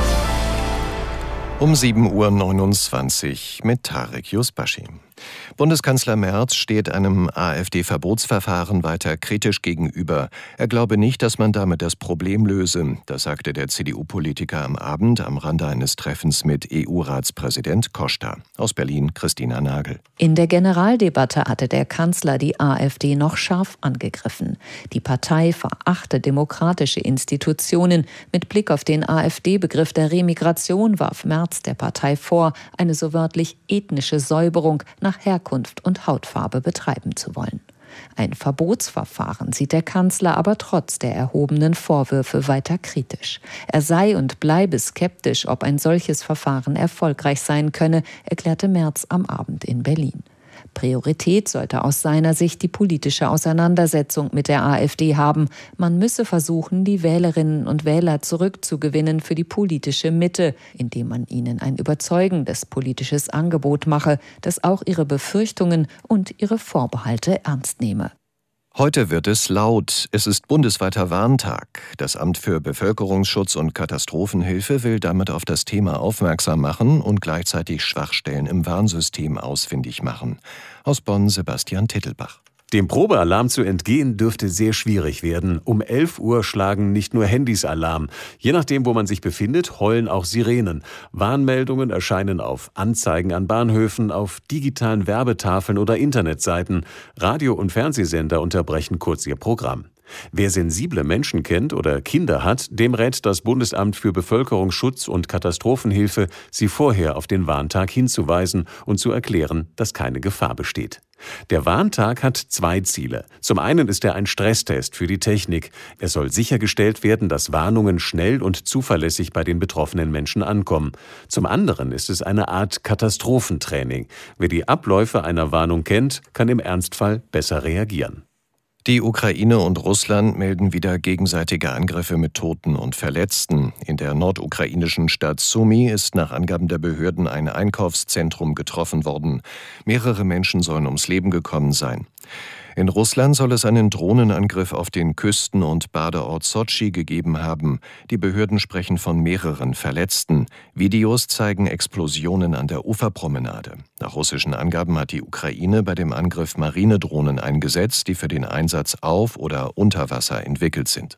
Um sieben Uhr neunundzwanzig mit Tarek Yusbashi. Bundeskanzler Merz steht einem AfD-Verbotsverfahren weiter kritisch gegenüber. Er glaube nicht, dass man damit das Problem löse. Das sagte der C D U-Politiker am Abend am Rande eines Treffens mit E U-Ratspräsident Costa. Aus Berlin Christina Nagel. In der Generaldebatte hatte der Kanzler die AfD noch scharf angegriffen. Die Partei verachte demokratische Institutionen. Mit Blick auf den AfD-Begriff der Remigration warf Merz der Partei vor, eine so wörtlich ethnische Säuberung nach Herkunft und Hautfarbe betreiben zu wollen. Ein Verbotsverfahren sieht der Kanzler aber trotz der erhobenen Vorwürfe weiter kritisch. Er sei und bleibe skeptisch, ob ein solches Verfahren erfolgreich sein könne, erklärte Merz am Abend in Berlin. Priorität sollte aus seiner Sicht die politische Auseinandersetzung mit der AfD haben. Man müsse versuchen, die Wählerinnen und Wähler zurückzugewinnen für die politische Mitte, indem man ihnen ein überzeugendes politisches Angebot mache, das auch ihre Befürchtungen und ihre Vorbehalte ernst nehme. Heute wird es laut. Es ist bundesweiter Warntag. Das Amt für Bevölkerungsschutz und Katastrophenhilfe will damit auf das Thema aufmerksam machen und gleichzeitig Schwachstellen im Warnsystem ausfindig machen. Aus Bonn Sebastian Tittelbach. Dem Probealarm zu entgehen dürfte sehr schwierig werden. Um elf Uhr schlagen nicht nur Handys Alarm. Je nachdem, wo man sich befindet, heulen auch Sirenen. Warnmeldungen erscheinen auf Anzeigen an Bahnhöfen, auf digitalen Werbetafeln oder Internetseiten. Radio- und Fernsehsender unterbrechen kurz ihr Programm. Wer sensible Menschen kennt oder Kinder hat, dem rät das Bundesamt für Bevölkerungsschutz und Katastrophenhilfe, sie vorher auf den Warntag hinzuweisen und zu erklären, dass keine Gefahr besteht. Der Warntag hat zwei Ziele. Zum einen ist er ein Stresstest für die Technik. Es soll sichergestellt werden, dass Warnungen schnell und zuverlässig bei den betroffenen Menschen ankommen. Zum anderen ist es eine Art Katastrophentraining. Wer die Abläufe einer Warnung kennt, kann im Ernstfall besser reagieren. Die Ukraine und Russland melden wieder gegenseitige Angriffe mit Toten und Verletzten. In der nordukrainischen Stadt Sumy ist nach Angaben der Behörden ein Einkaufszentrum getroffen worden. Mehrere Menschen sollen ums Leben gekommen sein. In Russland soll es einen Drohnenangriff auf den Küsten- und Badeort Sotschi gegeben haben. Die Behörden sprechen von mehreren Verletzten. Videos zeigen Explosionen an der Uferpromenade. Nach russischen Angaben hat die Ukraine bei dem Angriff Marinedrohnen eingesetzt, die für den Einsatz auf oder unter Wasser entwickelt sind.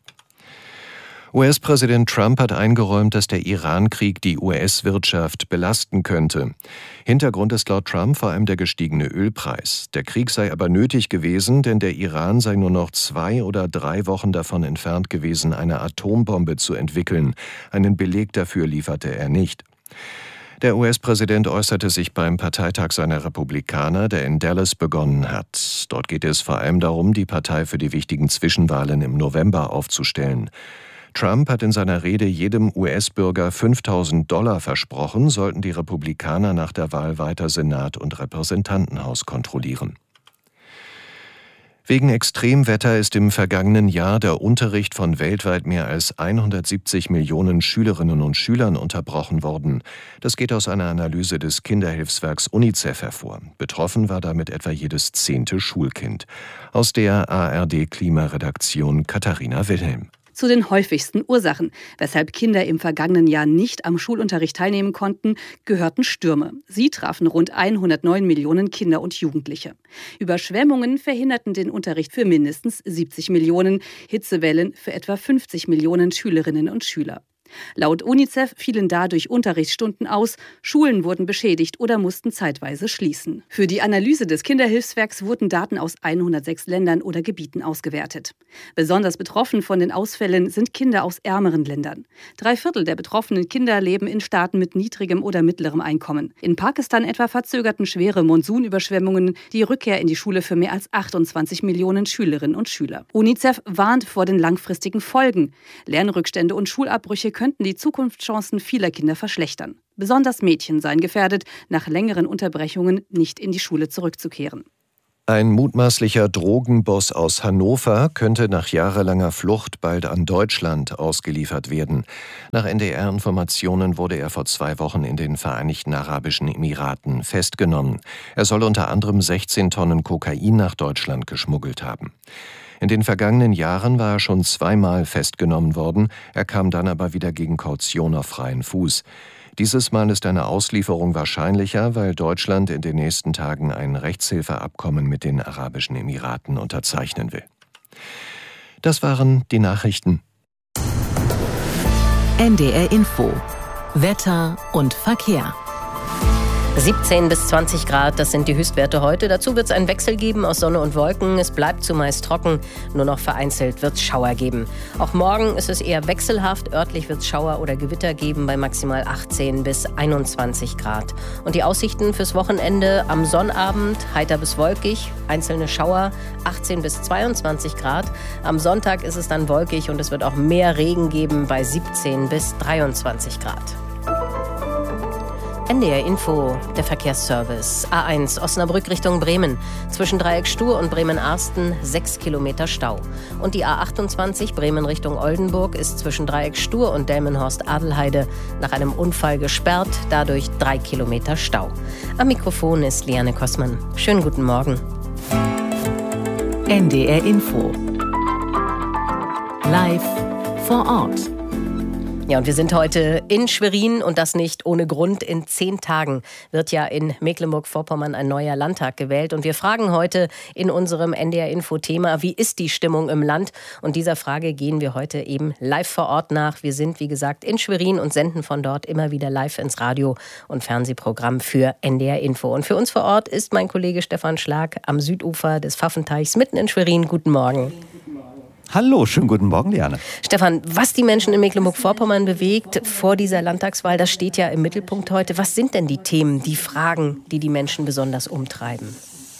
U S-Präsident Trump hat eingeräumt, dass der Iran-Krieg die U S-Wirtschaft belasten könnte. Hintergrund ist laut Trump vor allem der gestiegene Ölpreis. Der Krieg sei aber nötig gewesen, denn der Iran sei nur noch zwei oder drei Wochen davon entfernt gewesen, eine Atombombe zu entwickeln. Einen Beleg dafür lieferte er nicht. Der U S-Präsident äußerte sich beim Parteitag seiner Republikaner, der in Dallas begonnen hat. Dort geht es vor allem darum, die Partei für die wichtigen Zwischenwahlen im November aufzustellen. Trump hat in seiner Rede jedem U S-Bürger fünftausend Dollar versprochen, sollten die Republikaner nach der Wahl weiter Senat und Repräsentantenhaus kontrollieren. Wegen Extremwetter ist im vergangenen Jahr der Unterricht von weltweit mehr als hundertsiebzig Millionen Schülerinnen und Schülern unterbrochen worden. Das geht aus einer Analyse des Kinderhilfswerks UNICEF hervor. Betroffen war damit etwa jedes zehnte Schulkind. Aus der A R D-Klimaredaktion Katharina Wilhelm. Zu den häufigsten Ursachen, weshalb Kinder im vergangenen Jahr nicht am Schulunterricht teilnehmen konnten, gehörten Stürme. Sie trafen rund hundertneun Millionen Kinder und Jugendliche. Überschwemmungen verhinderten den Unterricht für mindestens siebzig Millionen, Hitzewellen für etwa fünfzig Millionen Schülerinnen und Schüler. Laut UNICEF fielen dadurch Unterrichtsstunden aus, Schulen wurden beschädigt oder mussten zeitweise schließen. Für die Analyse des Kinderhilfswerks wurden Daten aus hundertsechs Ländern oder Gebieten ausgewertet. Besonders betroffen von den Ausfällen sind Kinder aus ärmeren Ländern. Drei Viertel der betroffenen Kinder leben in Staaten mit niedrigem oder mittlerem Einkommen. In Pakistan etwa verzögerten schwere Monsunüberschwemmungen die Rückkehr in die Schule für mehr als achtundzwanzig Millionen Schülerinnen und Schüler. UNICEF warnt vor den langfristigen Folgen. Lernrückstände und Schulabbrüche könnten die Zukunftschancen vieler Kinder verschlechtern. Besonders Mädchen seien gefährdet, nach längeren Unterbrechungen nicht in die Schule zurückzukehren. Ein mutmaßlicher Drogenboss aus Hannover könnte nach jahrelanger Flucht bald an Deutschland ausgeliefert werden. Nach N D R-Informationen wurde er vor zwei Wochen in den Vereinigten Arabischen Emiraten festgenommen. Er soll unter anderem sechzehn Tonnen Kokain nach Deutschland geschmuggelt haben. In den vergangenen Jahren war er schon zweimal festgenommen worden, er kam dann aber wieder gegen Kaution auf freien Fuß. Dieses Mal ist eine Auslieferung wahrscheinlicher, weil Deutschland in den nächsten Tagen ein Rechtshilfeabkommen mit den Arabischen Emiraten unterzeichnen will. Das waren die Nachrichten. N D R Info. Wetter und Verkehr. siebzehn bis zwanzig Grad, das sind die Höchstwerte heute. Dazu wird es einen Wechsel geben aus Sonne und Wolken. Es bleibt zumeist trocken, nur noch vereinzelt wird es Schauer geben. Auch morgen ist es eher wechselhaft. Örtlich wird es Schauer oder Gewitter geben bei maximal achtzehn bis einundzwanzig Grad. Und die Aussichten fürs Wochenende: am Sonnabend heiter bis wolkig, einzelne Schauer, achtzehn bis zweiundzwanzig Grad. Am Sonntag ist es dann wolkig und es wird auch mehr Regen geben bei siebzehn bis dreiundzwanzig Grad. N D R Info, der Verkehrsservice. A eins Osnabrück Richtung Bremen. Zwischen Dreieck Stur und Bremen-Arsten sechs Kilometer Stau. Und die A achtundzwanzig Bremen Richtung Oldenburg ist zwischen Dreieck Stur und Delmenhorst-Adelheide nach einem Unfall gesperrt, dadurch drei Kilometer Stau. Am Mikrofon ist Liane Kossmann. Schönen guten Morgen. N D R Info. Live vor Ort. Ja, und wir sind heute in Schwerin und das nicht ohne Grund. In zehn Tagen wird ja in Mecklenburg-Vorpommern ein neuer Landtag gewählt. Und wir fragen heute in unserem N D R-Info-Thema, wie ist die Stimmung im Land? Und dieser Frage gehen wir heute eben live vor Ort nach. Wir sind, wie gesagt, in Schwerin und senden von dort immer wieder live ins Radio- und Fernsehprogramm für N D R-Info. Und für uns vor Ort ist mein Kollege Stefan Schlag am Südufer des Pfaffenteichs mitten in Schwerin. Guten Morgen. Hallo, schönen guten Morgen, Liane. Stefan, was die Menschen in Mecklenburg-Vorpommern bewegt vor dieser Landtagswahl, das steht ja im Mittelpunkt heute. Was sind denn die Themen, die Fragen, die die Menschen besonders umtreiben?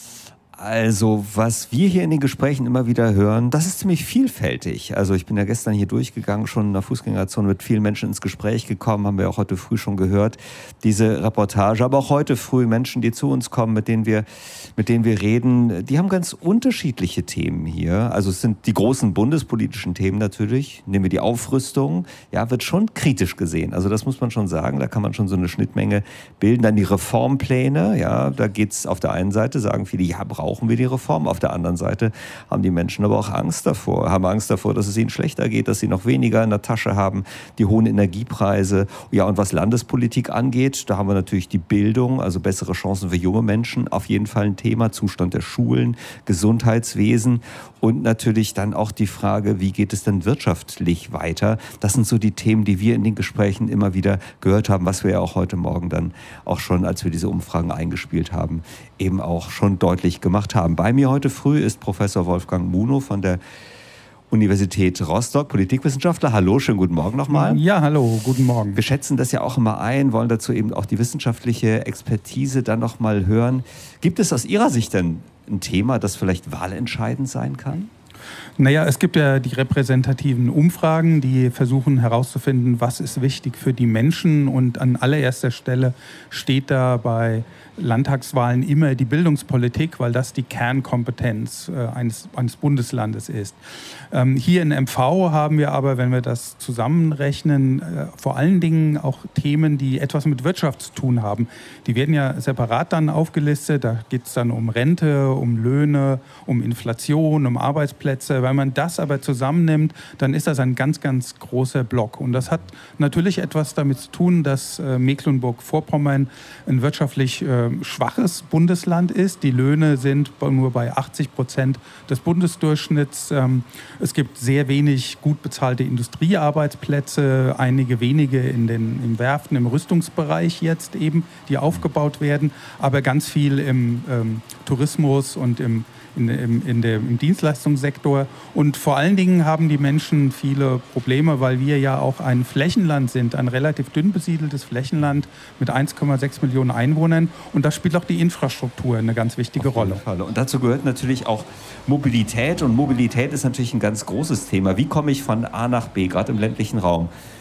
Also, was wir hier in den Gesprächen immer wieder hören, das ist ziemlich vielfältig. Also, ich bin ja gestern hier durchgegangen, schon in der Fußgängerzone mit vielen Menschen ins Gespräch gekommen, haben wir auch heute früh schon gehört, diese Reportage. Aber auch heute früh Menschen, die zu uns kommen, mit denen wir, mit denen wir reden, die haben ganz unterschiedliche Themen hier. Also, es sind die großen bundespolitischen Themen natürlich. Nehmen wir die Aufrüstung, ja, wird schon kritisch gesehen. Also, das muss man schon sagen. Da kann man schon so eine Schnittmenge bilden. Dann die Reformpläne, ja, da geht's auf der einen Seite, sagen viele, ja, brauchen Brauchen wir die Reform. Auf der anderen Seite haben die Menschen aber auch Angst davor, haben Angst davor, dass es ihnen schlechter geht, dass sie noch weniger in der Tasche haben, die hohen Energiepreise. Ja, und was Landespolitik angeht, da haben wir natürlich die Bildung, also bessere Chancen für junge Menschen, auf jeden Fall ein Thema, Zustand der Schulen, Gesundheitswesen und natürlich dann auch die Frage, wie geht es denn wirtschaftlich weiter? Das sind so die Themen, die wir in den Gesprächen immer wieder gehört haben, was wir ja auch heute Morgen dann auch schon, als wir diese Umfragen eingespielt haben, eben auch schon deutlich gemacht haben. Bei mir heute früh ist Professor Wolfgang Munow von der Universität Rostock, Politikwissenschaftler. Hallo, schönen guten Morgen nochmal. Ja, hallo, guten Morgen. Wir schätzen das ja auch immer ein, wollen dazu eben auch die wissenschaftliche Expertise dann nochmal hören. Gibt es aus Ihrer Sicht denn ein Thema, das vielleicht wahlentscheidend sein kann? Naja, es gibt ja die repräsentativen Umfragen, die versuchen herauszufinden, was ist wichtig für die Menschen. Und an allererster Stelle steht da bei Landtagswahlen immer die Bildungspolitik, weil das die Kernkompetenz äh, eines, eines Bundeslandes ist. Ähm, hier in M V haben wir aber, wenn wir das zusammenrechnen, äh, vor allen Dingen auch Themen, die etwas mit Wirtschaft zu tun haben. Die werden ja separat dann aufgelistet. Da geht es dann um Rente, um Löhne, um Inflation, um Arbeitsplätze. Wenn man das aber zusammennimmt, dann ist das ein ganz, ganz großer Block. Und das hat natürlich etwas damit zu tun, dass äh, Mecklenburg-Vorpommern ein wirtschaftlich äh, schwaches Bundesland ist. Die Löhne sind nur bei achtzig Prozent des Bundesdurchschnitts. Ähm, es gibt sehr wenig gut bezahlte Industriearbeitsplätze, einige wenige in den im Werften, im Rüstungsbereich jetzt eben, die aufgebaut werden, aber ganz viel im ähm, Tourismus und im In, im, in der, im Dienstleistungssektor. Und vor allen Dingen haben die Menschen viele Probleme, weil wir ja auch ein Flächenland sind, ein relativ dünn besiedeltes Flächenland mit eins Komma sechs Millionen Einwohnern. Und da spielt auch die Infrastruktur eine ganz wichtige Rolle. Und dazu gehört natürlich auch Mobilität. Und Mobilität ist natürlich ein ganz großes Thema. Wie komme ich von A nach B, gerade im ländlichen Raum?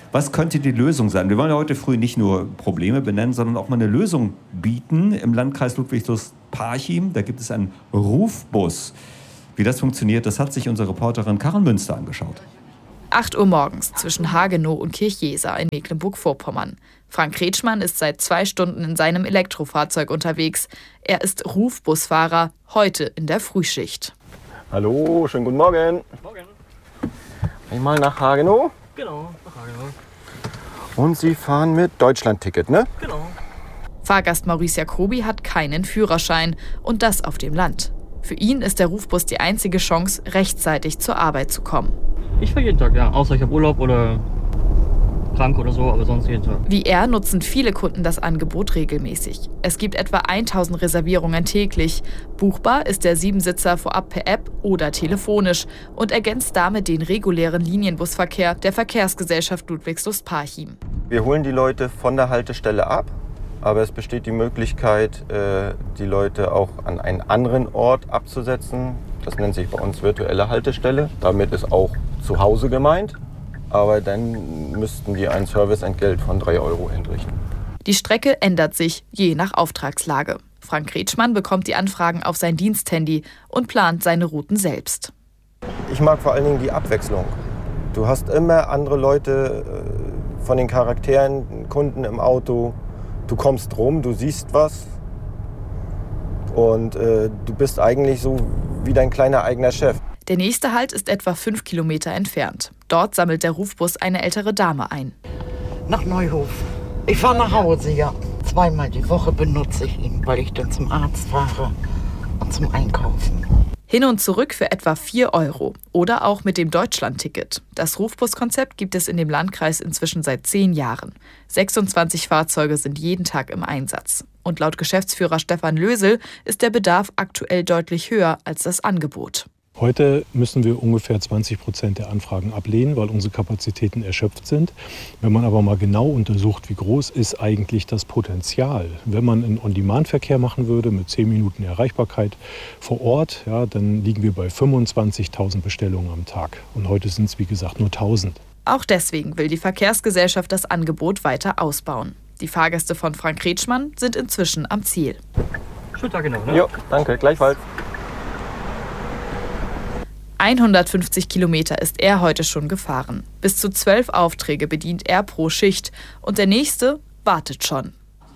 Was könnte die Lösung sein? Wir wollen ja heute früh nicht nur Probleme benennen, sondern auch mal eine Lösung bieten. Im Landkreis Ludwigslust-Parchim, da gibt es einen Rufbus. Wie das funktioniert, das hat sich unsere Reporterin Karin Münster angeschaut. acht Uhr morgens zwischen Hagenow und Kirchjesa in Mecklenburg-Vorpommern. Frank Kretschmann ist seit zwei Stunden in seinem Elektrofahrzeug unterwegs. Er ist Rufbusfahrer, heute in der Frühschicht. Hallo, schönen guten Morgen. Morgen. Einmal nach Hagenow. Genau, nach Hagenow. Und Sie fahren mit Deutschland-Ticket, ne? Genau. Fahrgast Maurice Jacobi hat keinen Führerschein und das auf dem Land. Für ihn ist der Rufbus die einzige Chance, rechtzeitig zur Arbeit zu kommen. Ich fahre jeden Tag, ja. Außer ich habe Urlaub oder krank oder so, aber sonst jeden Tag. Wie er nutzen viele Kunden das Angebot regelmäßig. Es gibt etwa tausend Reservierungen täglich. Buchbar ist der Siebensitzer vorab per App oder telefonisch und ergänzt damit den regulären Linienbusverkehr der Verkehrsgesellschaft Ludwigslust-Parchim. Wir holen die Leute von der Haltestelle ab, aber es besteht die Möglichkeit, die Leute auch an einen anderen Ort abzusetzen. Das nennt sich bei uns virtuelle Haltestelle. Damit ist auch zu Hause gemeint. Aber dann müssten die ein Serviceentgelt von drei Euro entrichten. Die Strecke ändert sich je nach Auftragslage. Frank Kretschmann bekommt die Anfragen auf sein Diensthandy und plant seine Routen selbst. Ich mag vor allen Dingen die Abwechslung. Du hast immer andere Leute von den Charakteren, Kunden im Auto. Du kommst rum, du siehst was. Und äh, du bist eigentlich so wie dein kleiner eigener Chef. Der nächste Halt ist etwa fünf Kilometer entfernt. Dort sammelt der Rufbus eine ältere Dame ein. Nach Neuhof. Ich fahre nach Hause, ja. Zweimal die Woche benutze ich ihn, weil ich dann zum Arzt fahre und zum Einkaufen. Hin und zurück für etwa vier Euro. Oder auch mit dem Deutschland-Ticket. Das Rufbus-Konzept gibt es in dem Landkreis inzwischen seit zehn Jahren. sechsundzwanzig Fahrzeuge sind jeden Tag im Einsatz. Und laut Geschäftsführer Stefan Lösel ist der Bedarf aktuell deutlich höher als das Angebot. Heute müssen wir ungefähr zwanzig Prozent der Anfragen ablehnen, weil unsere Kapazitäten erschöpft sind. Wenn man aber mal genau untersucht, wie groß ist eigentlich das Potenzial, wenn man einen On-Demand-Verkehr machen würde mit zehn Minuten Erreichbarkeit vor Ort, ja, dann liegen wir bei fünfundzwanzigtausend Bestellungen am Tag. Und heute sind es, wie gesagt, nur tausend. Auch deswegen will die Verkehrsgesellschaft das Angebot weiter ausbauen. Die Fahrgäste von Frank Kretschmann sind inzwischen am Ziel. Schönen Tag genau, ne? Jo, danke, gleichfalls. hundertfünfzig Kilometer ist er heute schon gefahren. Bis zu zwölf Aufträge bedient er pro Schicht. Und der nächste wartet schon.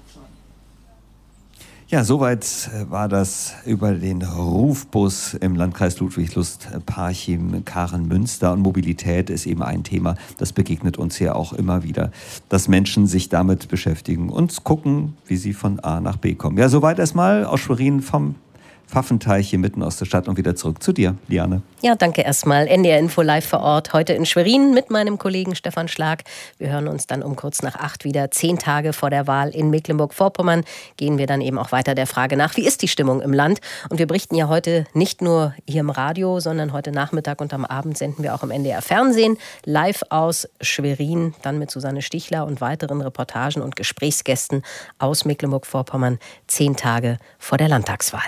Ja, soweit war das über den Rufbus im Landkreis Ludwigslust-Parchim, Karin Münster. Und Mobilität ist eben ein Thema, das begegnet uns hier auch immer wieder, dass Menschen sich damit beschäftigen und gucken, wie sie von A nach B kommen. Ja, soweit erstmal aus Schwerin vom Pfaffenteich hier mitten aus der Stadt und wieder zurück zu dir, Liane. Ja, danke erstmal. N D R Info live vor Ort, heute in Schwerin mit meinem Kollegen Stefan Schlag. Wir hören uns dann um kurz nach acht wieder. Zehn Tage vor der Wahl in Mecklenburg-Vorpommern gehen wir dann eben auch weiter der Frage nach, wie ist die Stimmung im Land? Und wir berichten ja heute nicht nur hier im Radio, sondern heute Nachmittag und am Abend senden wir auch im N D R Fernsehen live aus Schwerin, dann mit Susanne Stichler und weiteren Reportagen und Gesprächsgästen aus Mecklenburg-Vorpommern. Zehn Tage vor der Landtagswahl.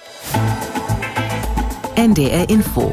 N D R Info.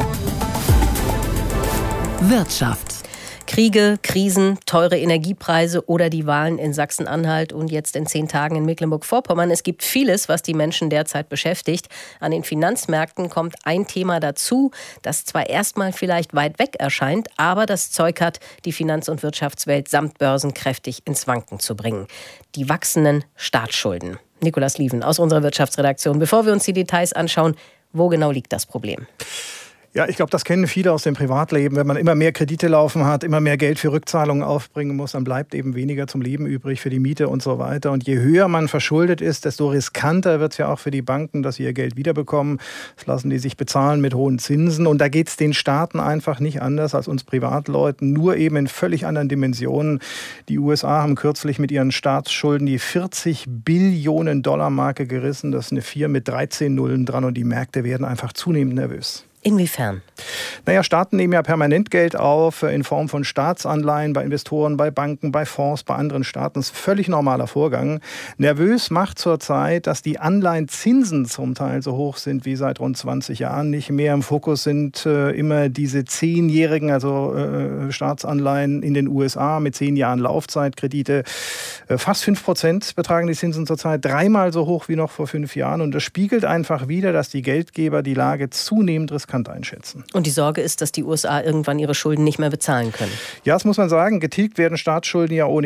Wirtschaft. Kriege, Krisen, teure Energiepreise oder die Wahlen in Sachsen-Anhalt und jetzt in zehn Tagen in Mecklenburg-Vorpommern. Es gibt vieles, was die Menschen derzeit beschäftigt. An den Finanzmärkten kommt ein Thema dazu, das zwar erstmal vielleicht weit weg erscheint, aber das Zeug hat, die Finanz- und Wirtschaftswelt samt Börsen kräftig ins Wanken zu bringen. Die wachsenden Staatsschulden. Nikolaus Lieven aus unserer Wirtschaftsredaktion. Bevor wir uns die Details anschauen, wo genau liegt das Problem? Ja, ich glaube, das kennen viele aus dem Privatleben. Wenn man immer mehr Kredite laufen hat, immer mehr Geld für Rückzahlungen aufbringen muss, dann bleibt eben weniger zum Leben übrig für die Miete und so weiter. Und je höher man verschuldet ist, desto riskanter wird es ja auch für die Banken, dass sie ihr Geld wiederbekommen. Das lassen die sich bezahlen mit hohen Zinsen. Und da geht es den Staaten einfach nicht anders als uns Privatleuten, nur eben in völlig anderen Dimensionen. Die U S A haben kürzlich mit ihren Staatsschulden die vierzig Billionen Dollar Marke gerissen. Das ist eine vier mit dreizehn Nullen dran und die Märkte werden einfach zunehmend nervös. Inwiefern? Naja, Staaten nehmen ja permanent Geld auf in Form von Staatsanleihen bei Investoren, bei Banken, bei Fonds, bei anderen Staaten. Das ist ein völlig normaler Vorgang. Nervös macht zurzeit, dass die Anleihenzinsen zum Teil so hoch sind wie seit rund zwanzig Jahren nicht mehr. Im Fokus sind äh, immer diese zehnjährigen, also äh, Staatsanleihen in den U S A mit zehn Jahren Laufzeitkredite. Äh, fast fünf Prozent betragen die Zinsen zurzeit, dreimal so hoch wie noch vor fünf Jahren. Und das spiegelt einfach wider, dass die Geldgeber die Lage zunehmend riskant einschätzen. Und die Sorge ist, dass die U S A irgendwann ihre Schulden nicht mehr bezahlen können. Ja, das muss man sagen. Getilgt werden Staatsschulden ja ohne